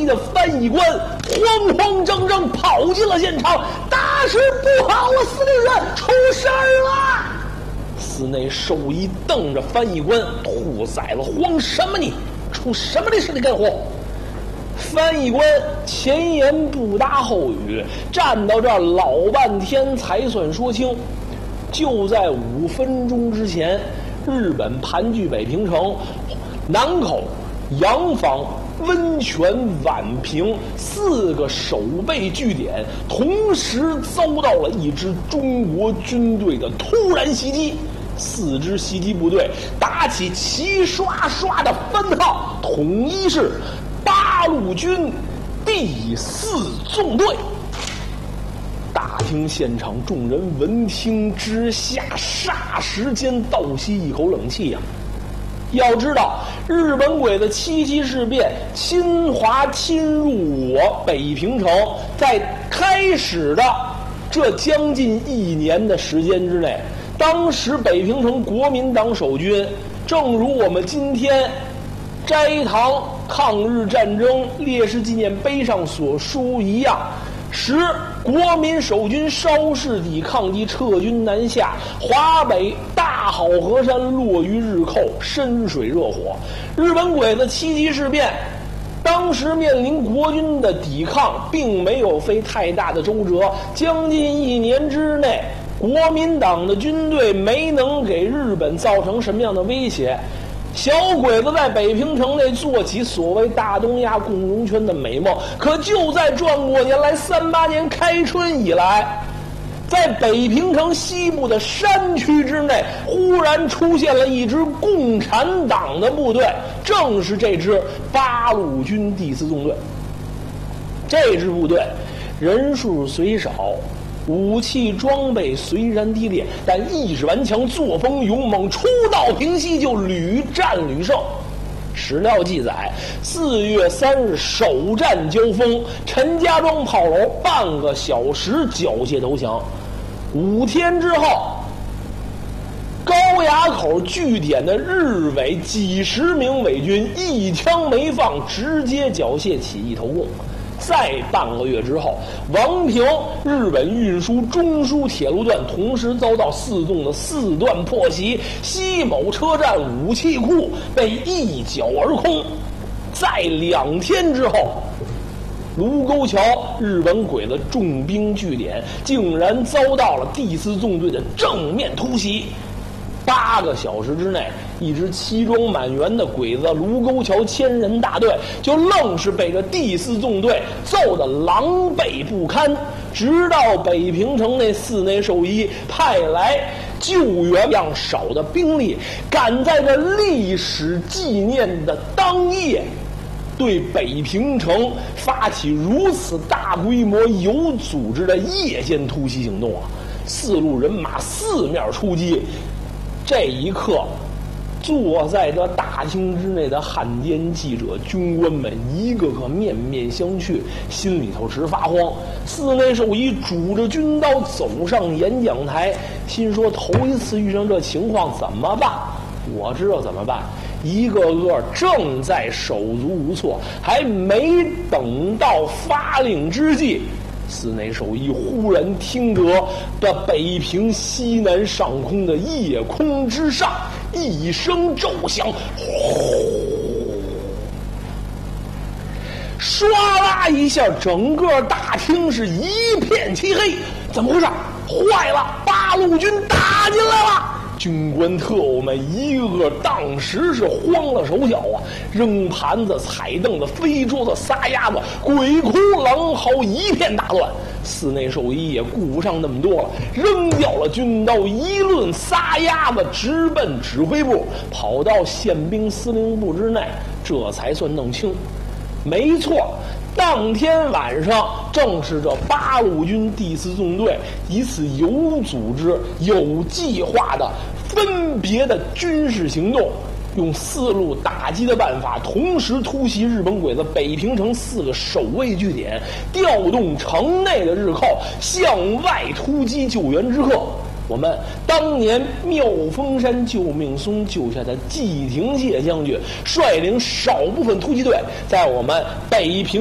衣的翻译官慌慌张张跑进了现场，大事不好了，司令员出事儿了！寺内兽医瞪着翻译官，兔崽子，慌什么你？出什么的事？你干活？翻译官前言不搭后语，站到这儿老半天才算说清。就在5分钟之前，日本盘踞北平城、南口、洋房、温泉、宛平4个守备据点同时遭到了一支中国军队的突然袭击。4支袭击部队打起齐刷刷的番号，统一是八路军第4纵队。大厅现场众人闻听之下，霎时间倒吸一口冷气呀！要知道，日本鬼子七七事变侵华侵入我北平城，在开始的这将近1年的时间之内，当时北平城国民党守军，正如我们今天斋堂抗日战争烈士纪念碑上所书一样，使国民守军稍事抵抗即撤军南下，华北大好河山落于日寇，深水热火。日本鬼子七七事变当时面临国军的抵抗，并没有费太大的周折，将近1年之内，国民党的军队没能给日本造成什么样的威胁。小鬼子在北平城内做起所谓大东亚共荣圈的美梦，可就在转过年来38年开春以来，在北平城西部的山区之内，忽然出现了一支共产党的部队，正是这支八路军第4纵队。这支部队人数虽少，武器装备虽然低劣，但意志顽强，作风勇猛，初到平西就屡战屡胜。史料记载，4月3日首战交锋，陈家庄炮楼半个小时缴械投降。5天之后，高崖口据点的日伪几十名伪军一枪没放，直接缴械起义投共。再半个月之后，王平日本运输中枢铁路段同时遭到4纵的4段破袭，西某车站武器库被一缴而空。在2天之后，卢沟桥日本鬼子重兵据点竟然遭到了第4纵队的正面突袭。8个小时之内，一支齐装满员的鬼子卢沟桥1000人大队就愣是被这第4纵队揍得狼狈不堪，直到北平城内寺内兽医派来救援量少的兵力，赶在这历史纪念的当夜，对北平城发起如此大规模有组织的夜间突袭行动啊！4路人马4面出击。这一刻，坐在这大厅之内的汉奸记者、军官们一个个面面相觑，心里头直发慌。寺内兽医拄着军刀走上演讲台，心说头一次遇上这情况怎么办？我知道怎么办，一个个正在手足无措，还没等到发令之际，寺内兽医忽然听得这北平西南上空的夜空之上一声骤响，唰啦一下，整个大厅是一片漆黑。怎么回事？坏了！八路军打进来了！军官特务们一个个当时是慌了手脚啊，扔盘子、踩凳子、飞桌子、撒丫子，鬼哭狼嚎，一片大乱。寺内兽医也顾不上那么多了，扔掉了军刀，一论撒丫子，直奔指挥部，跑到宪兵司令部之内，这才算弄清。没错，当天晚上正是这八路军第4纵队一次有组织、有计划的分别的军事行动，用4路打击的办法，同时突袭日本鬼子北平城4个守卫据点，调动城内的日寇向外突击救援之客。我们当年妙峰山救命松救下的季廷介将军率领少部分突击队，在我们北平